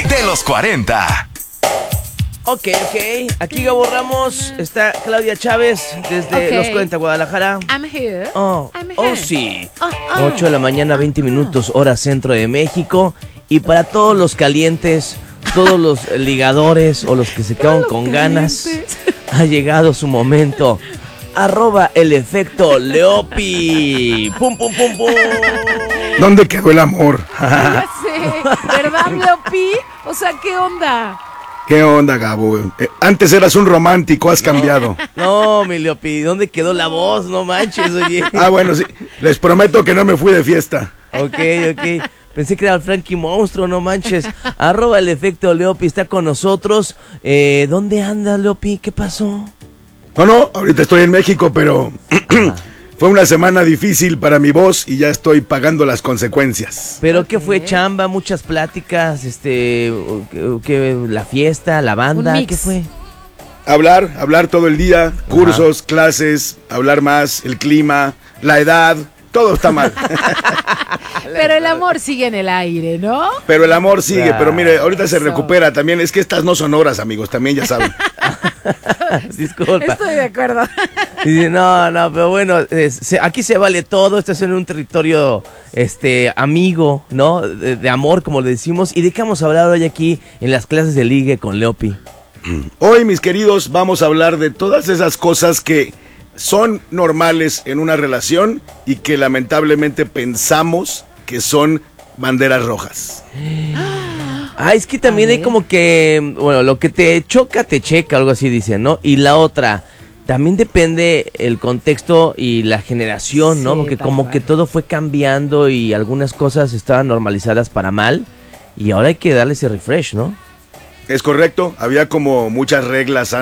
de los 40. Ok. Aquí Gabo Ramos, está Claudia Chávez desde los 40 Guadalajara. I'm here. Sí. 8 de la mañana, 20 minutos, hora centro de México. Y para todos los calientes, todos los ligadores o los que se quedan con ganas, ha llegado su momento. @el efecto Leopi. ¡Pum! ¿Dónde quedó el amor? Ya sé, ¿verdad, Leopi? O sea, ¿qué onda? ¿Qué onda, Gabo? Antes eras un romántico, has cambiado. No, mi Leopi, ¿dónde quedó la voz? No manches, oye. Bueno, sí. Les prometo que no me fui de fiesta. Ok. Pensé que era el Frankie Monstruo, no manches. @el efecto Leopi está con nosotros. ¿Dónde anda, Leopi? ¿Qué pasó? No, ahorita estoy en México, pero fue una semana difícil para mi voz y ya estoy pagando las consecuencias. ¿Pero qué fue, chamba? ¿Muchas pláticas? ¿La fiesta? ¿La banda? ¿Qué fue? Hablar todo el día, cursos, clases, hablar más, el clima, la edad, todo está mal. Pero el amor sigue en el aire, ¿no? Pero el amor sigue, pero mire, ahorita se recupera también. Es que estas no son horas, amigos, también ya saben. Disculpa. Estoy de acuerdo. Dice, no, pero bueno, aquí se vale todo. Esto es en un territorio amigo, ¿no? De amor, como le decimos. ¿Y de qué vamos a hablar hoy aquí en las clases de ligue con Leopi? Hoy, mis queridos, vamos a hablar de todas esas cosas que son normales en una relación y que lamentablemente pensamos que son banderas rojas. Es que también hay como que, bueno, lo que te choca, te checa, algo así dicen, ¿no? Y la otra, también depende el contexto y la generación, ¿no? Porque como que todo fue cambiando y algunas cosas estaban normalizadas para mal y ahora hay que darle ese refresh, ¿no? Es correcto, había como muchas reglas